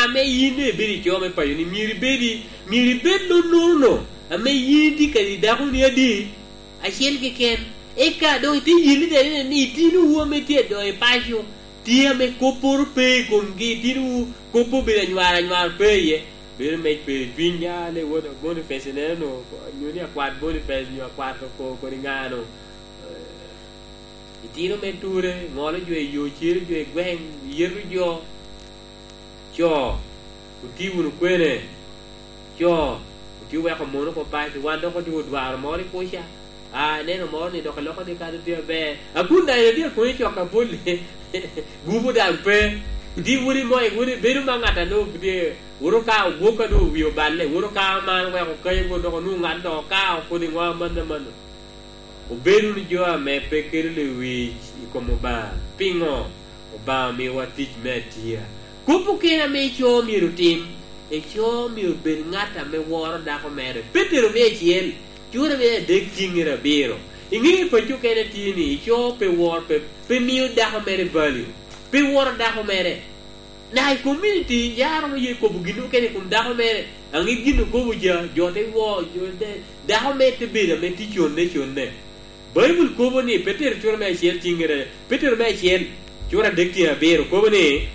ame yine beri chome pa yuni miri bed no ame yindi kali dahu ni adi asiel ke ken eka do ti yili de ni tinu wo me tie do e pasio ti ame kopor pe kongi tinu kopo be nyara pe ye be me pe pinya le wo boni fesene no nyoni akwat boni fes yo akwat ko ngano tino me ture ngolo jwe yo chir jwe gwen yeru jo cho utiwu no kwene cho utiwu ya ko mono ko pa ti wando ko diwo dwar mori ko sha neno moro ni doka loko de ka de be akunda ye dia ko cho ka bolle gubu da pe di wuri moy wuri beru mangata no de wuro ka woka do wiyo balle wuro ka man wa ko kay go do nu ngando ka ko ni wa man o beru ni jo me pekere le wi como ba pingo o ba mi watich metia kupu kena me cho mi rutim e cho mi ben ngata me woro da ko mere petero me chiel chure me de kingira biro ingi pa chu kena tini cho pe wor pe mi da ko mere value pe woro da ko mere na community yaro ye ko bugino kene kum da ko mere angi gino ko buja jo de wo jo de da ko me te bira me ti chonne Bible ko boni Peter chura me chiel tingere Peter me chiel chura dektia bero ko boni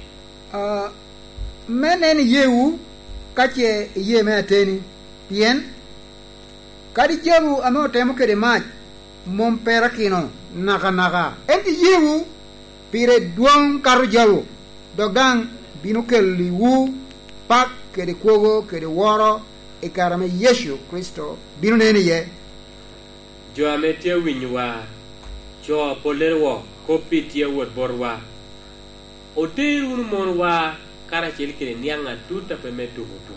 menen yewu kache ye me teni pien kadi jewu amo temo kede maj mom perakino naga enti yewu pire duong karu jawu dogang binukel liwu pak kede kogo kede woro e karame Yesu Kristo binu neni ye jo ametia winywa cho polerwo kopi tia wot borwa oteru monwa kara chelkire nianga tuta pemetu hutu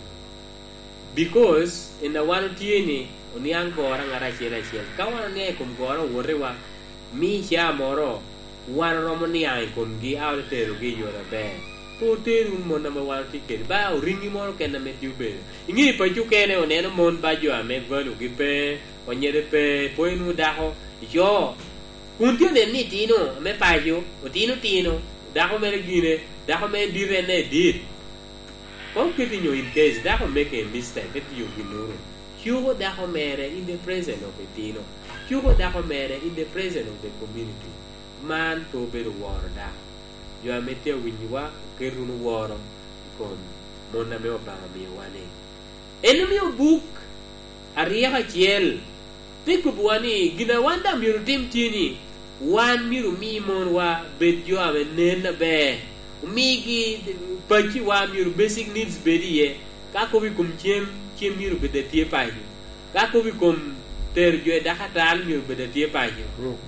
because in the one tieni oniang gora ngara chela kawana ne kum gora worewa mi sha moro wan romoni ai kum gi awteru gi yora be poteru mon number 1 ticket ba ringi moro kenna metu be ingi pa ju kene oneno mon ba jo ame valu gi pe onyere pe poinu daho yo kuntio ne ni tino me payo o tino daho me gine daho me dire ne dit ko ketinyo in case daho make a mistake that you ignore hugo daho mere in the presence of the tino hugo daho mere in the presence of the community man to be the war da yo amete winyiwa kerunu woro kon mona me obama mi wane enemy book ariya chiel piku buani gina wanda miru tim tini wan miru mi mon wa bedjo ame nena be migi pachi wa miru basic needs bediye kako bi kum chem miru bedetie paji kako bi kum terjo dakatal miru bedetie paji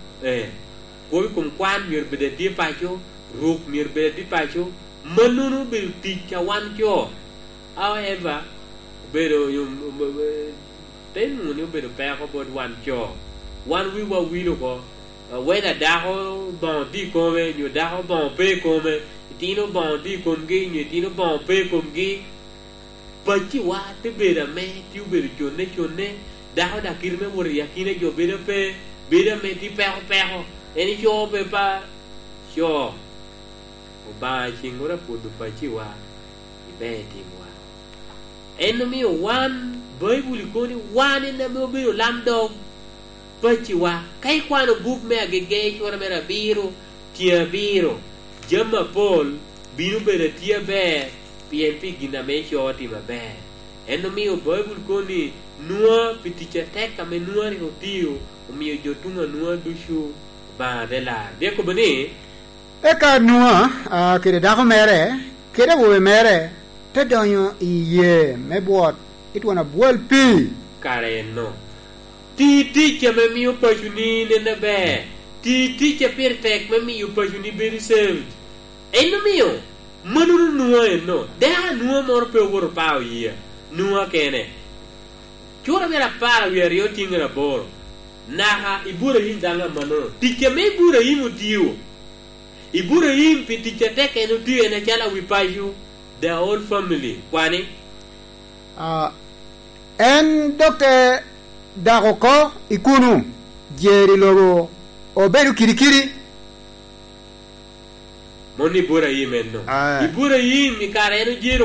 ko bi kum kwan miru bedetie pajo ruk miru bedetie pajo manunu bil ticha wan kyo however bedo then when you better back about one jaw one we were we go whether daho bon di come you daho bon pe come tino bon di come gi you tino bon pe come gi pachi wa te bera me ti bera chonne daho da kirme mor yakine jo bera me ti peho eni jo pe pa jo o ba chingora pudu pachi wa ibeti wa enemy one Bible koni wane na mo biro lamdog pachiwa kai kwano book me agege chora mera biro tia biro jama pol biro bera tia be PNP gina me shoti ma be eno mio Bible koni nuwa piticha teka me nuwa ri hotio mio jotunga nuwa dushu ba dela de ko bani eka nuwa kede dako mere kede wo mere te donyo iye me bot it wanna buel pi kare no ti che me mi opajuni ne be ti che per tek me mi opajuni be saved no mio manuru nuwa no da nuwa mor pe wor pa ye nuwa kene chura mera para wi rio tingra bor naha ibura hindanga mano ti che me ibura himu tiu ibura him pi ti che tek eno tiu ene chala wi paju the whole family kwani en Dr. Daroko ikunu jeri logo oberu kirikiri moni bura yimeno ibura yim ikare no jero